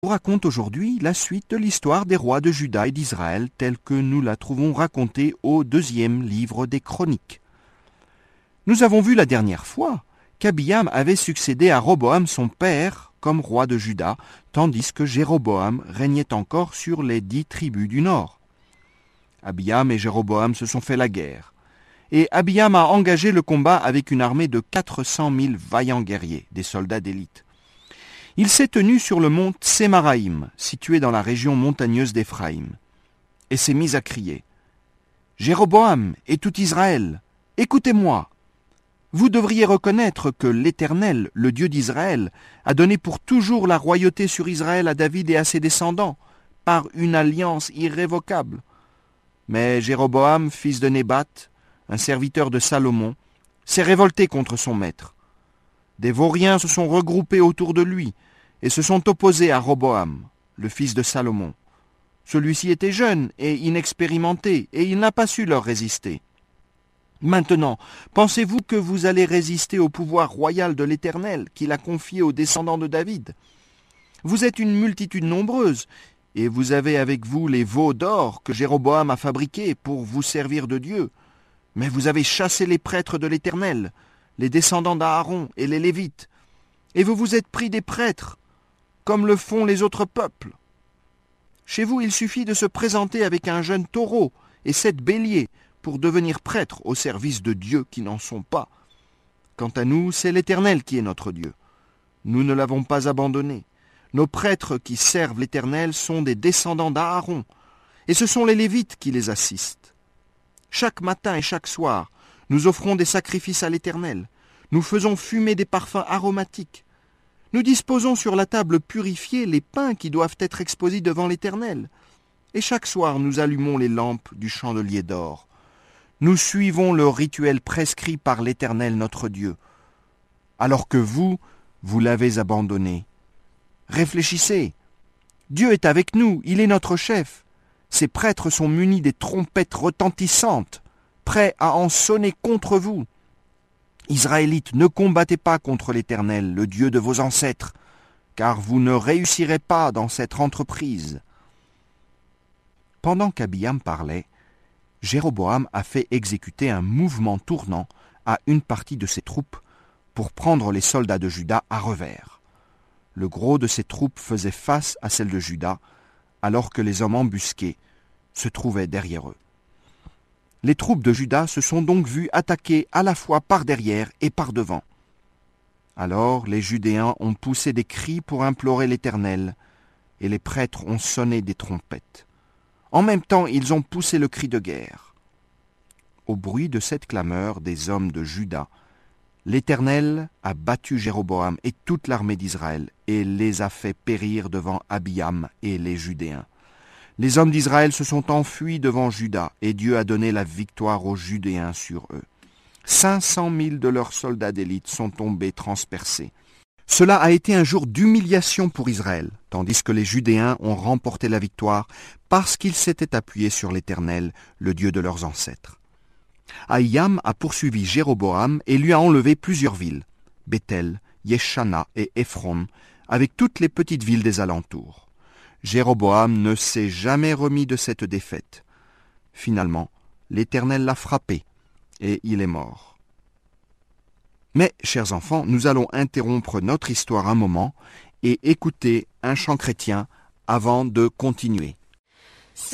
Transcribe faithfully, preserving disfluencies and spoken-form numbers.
vous raconte aujourd'hui la suite de l'histoire des rois de Juda et d'Israël telle que nous la trouvons racontée au deuxième livre des Chroniques. Nous avons vu la dernière fois qu'Abiam avait succédé à Roboam son père comme roi de Juda, tandis que Jéroboam régnait encore sur les dix tribus du nord. Abiam et Jéroboam se sont fait la guerre, et Abiam a engagé le combat avec une armée de quatre cent mille vaillants guerriers, des soldats d'élite. Il s'est tenu sur le mont Tsémaraïm, situé dans la région montagneuse d'Éphraïm, et s'est mis à crier « Jéroboam et tout Israël, écoutez-moi ! Vous devriez reconnaître que l'Éternel, le Dieu d'Israël, a donné pour toujours la royauté sur Israël à David et à ses descendants, par une alliance irrévocable. Mais Jéroboam, fils de Nébat, un serviteur de Salomon, s'est révolté contre son maître. Des vauriens se sont regroupés autour de lui et se sont opposés à Roboam, le fils de Salomon. Celui-ci était jeune et inexpérimenté, et il n'a pas su leur résister. Maintenant, pensez-vous que vous allez résister au pouvoir royal de l'Éternel qu'il a confié aux descendants de David ? Vous êtes une multitude nombreuse, et vous avez avec vous les veaux d'or que Jéroboam a fabriqués pour vous servir de Dieu. Mais vous avez chassé les prêtres de l'Éternel, les descendants d'Aaron et les Lévites, et vous vous êtes pris des prêtres, comme le font les autres peuples. Chez vous, il suffit de se présenter avec un jeune taureau et sept béliers pour devenir prêtres au service de dieux qui n'en sont pas. Quant à nous, c'est l'Éternel qui est notre Dieu. Nous ne l'avons pas abandonné. Nos prêtres qui servent l'Éternel sont des descendants d'Aaron, et ce sont les Lévites qui les assistent. Chaque matin et chaque soir, nous offrons des sacrifices à l'Éternel. Nous faisons fumer des parfums aromatiques. Nous disposons sur la table purifiée les pains qui doivent être exposés devant l'Éternel. Et chaque soir, nous allumons les lampes du chandelier d'or. Nous suivons le rituel prescrit par l'Éternel notre Dieu. Alors que vous, vous l'avez abandonné. Réfléchissez. Dieu est avec nous, il est notre chef. Ses prêtres sont munis des trompettes retentissantes, prêts à en sonner contre vous. Israélites, ne combattez pas contre l'Éternel, le Dieu de vos ancêtres, car vous ne réussirez pas dans cette entreprise. » Pendant qu'Abiam parlait, Jéroboam a fait exécuter un mouvement tournant à une partie de ses troupes pour prendre les soldats de Juda à revers. Le gros de ses troupes faisait face à celles de Juda, alors que les hommes embusqués se trouvaient derrière eux. Les troupes de Juda se sont donc vues attaquer à la fois par derrière et par devant. Alors les Judéens ont poussé des cris pour implorer l'Éternel, et les prêtres ont sonné des trompettes. En même temps, ils ont poussé le cri de guerre. Au bruit de cette clameur des hommes de Juda, l'Éternel a battu Jéroboam et toute l'armée d'Israël et les a fait périr devant Abiam et les Judéens. Les hommes d'Israël se sont enfuis devant Juda et Dieu a donné la victoire aux Judéens sur eux. cinq cent mille de leurs soldats d'élite sont tombés transpercés. Cela a été un jour d'humiliation pour Israël, tandis que les Judéens ont remporté la victoire parce qu'ils s'étaient appuyés sur l'Éternel, le Dieu de leurs ancêtres. Ahiam a poursuivi Jéroboam et lui a enlevé plusieurs villes, Béthel, Yeshana et Éphron, avec toutes les petites villes des alentours. Jéroboam ne s'est jamais remis de cette défaite. Finalement, l'Éternel l'a frappé et il est mort. Mais, chers enfants, nous allons interrompre notre histoire un moment et écouter un chant chrétien avant de continuer.